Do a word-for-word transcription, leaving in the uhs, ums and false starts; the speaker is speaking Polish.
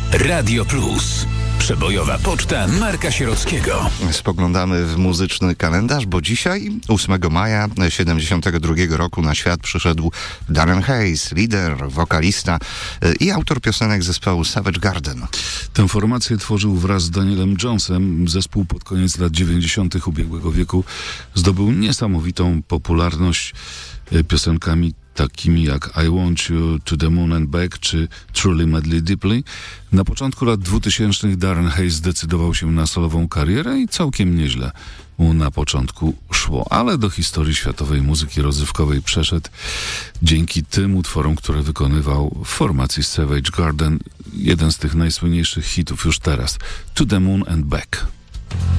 Radio Plus. Przebojowa poczta Marka Sierockiego. Spoglądamy w muzyczny kalendarz, bo dzisiaj, ósmego maja siedemdziesiątego drugiego roku na świat przyszedł Darren Hayes, lider, wokalista i autor piosenek zespołu Savage Garden. Tę formację tworzył wraz z Danielem Jonesem. Zespół pod koniec lat dziewięćdziesiątych ubiegłego wieku zdobył niesamowitą popularność piosenkami takimi jak I Want You, To The Moon and Back czy Truly Madly Deeply. Na początku lat dwutysięcznych Darren Hayes zdecydował się na solową karierę i całkiem nieźle mu na początku szło, ale do historii światowej muzyki rozrywkowej przeszedł dzięki tym utworom, które wykonywał w formacji Savage Garden. Jeden z tych najsłynniejszych hitów już teraz, To The Moon and Back.